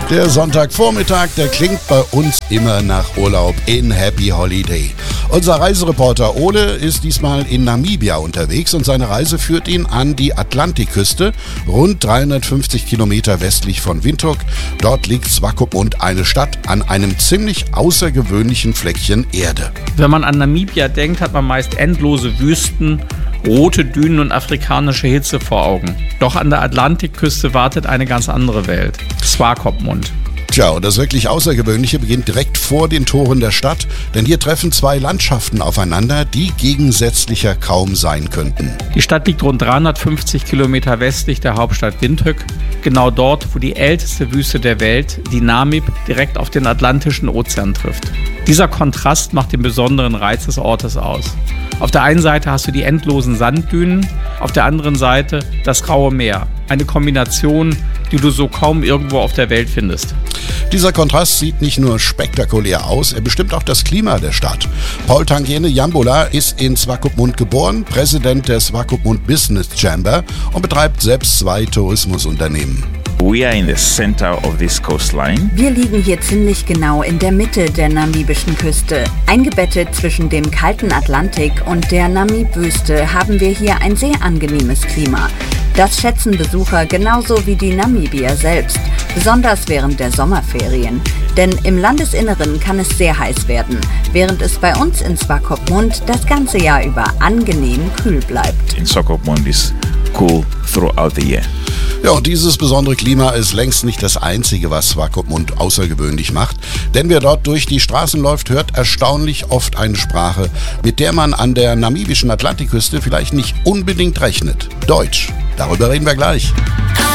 Der Sonntagvormittag, der klingt bei uns immer nach Urlaub in Happy Holiday. Unser Reisereporter Ole ist diesmal in Namibia unterwegs und seine Reise führt ihn an die Atlantikküste, rund 350 Kilometer westlich von Windhoek. Dort liegt Swakopmund, eine Stadt an einem ziemlich außergewöhnlichen Fleckchen Erde. Wenn man an Namibia denkt, hat man meist endlose Wüsten, rote Dünen und afrikanische Hitze vor Augen. Doch an der Atlantikküste wartet eine ganz andere Welt. Swakopmund. Tja, und das wirklich Außergewöhnliche beginnt direkt vor den Toren der Stadt, denn hier treffen zwei Landschaften aufeinander, die gegensätzlicher kaum sein könnten. Die Stadt liegt rund 350 Kilometer westlich der Hauptstadt Windhoek, genau dort, wo die älteste Wüste der Welt, die Namib, direkt auf den Atlantischen Ozean trifft. Dieser Kontrast macht den besonderen Reiz des Ortes aus. Auf der einen Seite hast du die endlosen Sanddünen, auf der anderen Seite das raue Meer. Eine Kombination, die du so kaum irgendwo auf der Welt findest. Dieser Kontrast sieht nicht nur spektakulär aus, er bestimmt auch das Klima der Stadt. Paul Tangene Yambola ist in Swakopmund geboren, Präsident der Swakopmund Business Chamber und betreibt selbst 2 Tourismusunternehmen. We are in the center of this coastline. Wir liegen hier ziemlich genau in der Mitte der namibischen Küste. Eingebettet zwischen dem kalten Atlantik und der Namib-Wüste haben wir hier ein sehr angenehmes Klima. Das schätzen Besucher genauso wie die Namibier selbst, besonders während der Sommerferien. Denn im Landesinneren kann es sehr heiß werden, während es bei uns in Swakopmund das ganze Jahr über angenehm kühl bleibt. In Swakopmund is cool throughout the year. Ja, und dieses besondere Klima ist längst nicht das Einzige, was Swakopmund außergewöhnlich macht. Denn wer dort durch die Straßen läuft, hört erstaunlich oft eine Sprache, mit der man an der namibischen Atlantikküste vielleicht nicht unbedingt rechnet. Deutsch. Darüber reden wir gleich.